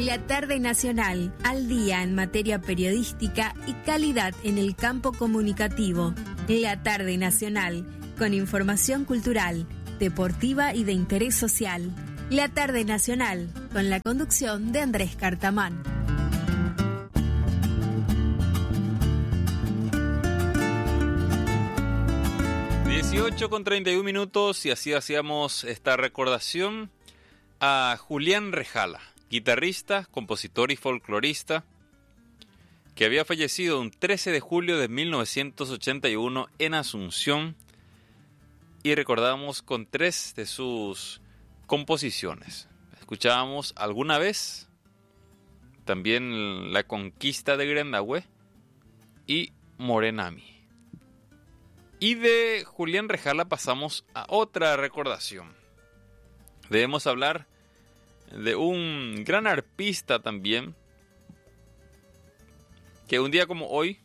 La Tarde Nacional, al día en materia periodística y calidad en el campo comunicativo. La Tarde Nacional, con información cultural, deportiva y de interés social. La Tarde Nacional, con la conducción de Andrés Cartamán. Con 31 minutos y así hacíamos esta recordación a Julián Rejala, guitarrista, compositor y folclorista, que había fallecido un 13 de julio de 1981 en Asunción, y recordamos con 3 de sus composiciones. Escuchábamos Alguna Vez, también La Conquista de Grendahue y Morenami. Y de Julián Rejala pasamos a otra recordación. Debemos hablar de un gran arpista también, que un día como hoy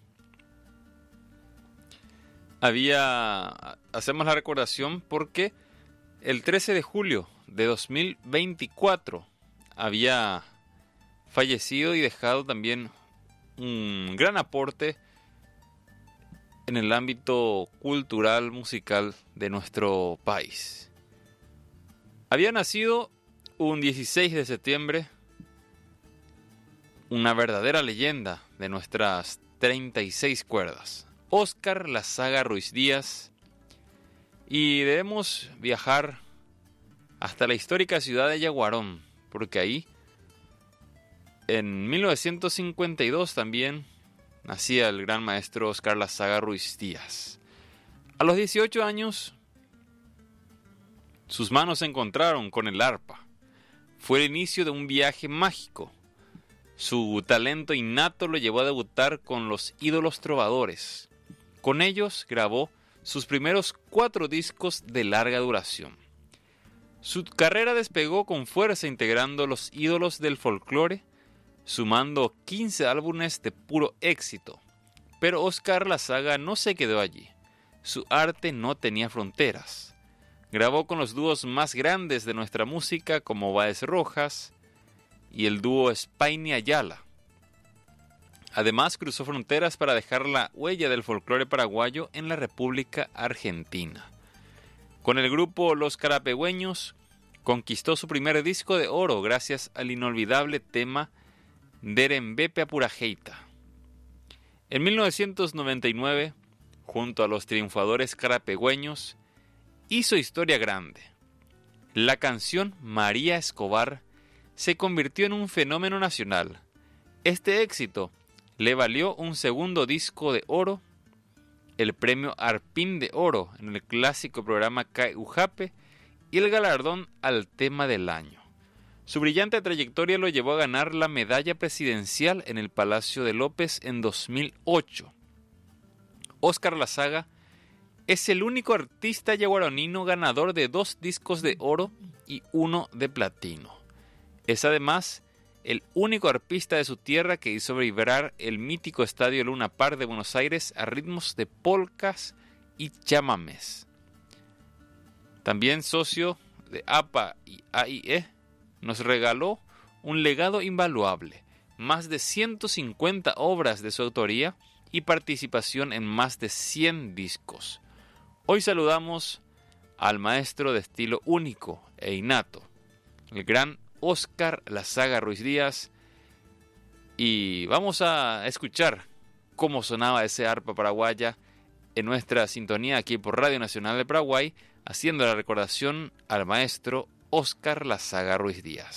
hacemos la recordación porque el 13 de julio de 2024 había fallecido y dejado también un gran aporte en el ámbito cultural, musical de nuestro país. Había nacido un 16 de septiembre, una verdadera leyenda de nuestras 36 cuerdas, Óscar Lazaga Ruiz Díaz, y debemos viajar hasta la histórica ciudad de Yaguarón, porque ahí, en 1952 también, nacía el gran maestro Óscar Lazaga Ruiz Díaz. A los 18 años, sus manos se encontraron con el arpa. Fue el inicio de un viaje mágico. Su talento innato lo llevó a debutar con los ídolos trovadores. Con ellos grabó sus primeros 4 discos de larga duración. Su carrera despegó con fuerza integrando los ídolos del folclore, sumando 15 álbumes de puro éxito. Pero Óscar Lazaga no se quedó allí. Su arte no tenía fronteras. Grabó con los dúos más grandes de nuestra música como Báez Rojas y el dúo Spain y Ayala. Además cruzó fronteras para dejar la huella del folclore paraguayo en la República Argentina. Con el grupo Los Carapegüeños conquistó su primer disco de oro gracias al inolvidable tema Derembepe Apurajeita. En 1999, junto a los triunfadores carapegüeños, hizo historia grande. La canción María Escobar se convirtió en un fenómeno nacional. Este éxito le valió un segundo disco de oro, el premio Arpín de Oro en el clásico programa Cae Ujape y el galardón al tema del año. Su brillante trayectoria lo llevó a ganar la medalla presidencial en el Palacio de López en 2008. Óscar Lazaga es el único artista yaguaronino ganador de 2 discos de oro y 1 de platino. Es además el único arpista de su tierra que hizo vibrar el mítico Estadio Luna Park de Buenos Aires a ritmos de polcas y chamamés. También socio de APA y AIE, nos regaló un legado invaluable, más de 150 obras de su autoría y participación en más de 100 discos. Hoy saludamos al maestro de estilo único e innato, el gran Óscar Lazaga Ruiz Díaz, y vamos a escuchar cómo sonaba ese arpa paraguaya en nuestra sintonía aquí por Radio Nacional de Paraguay, haciendo la recordación al maestro Óscar Lazaga Ruiz Díaz.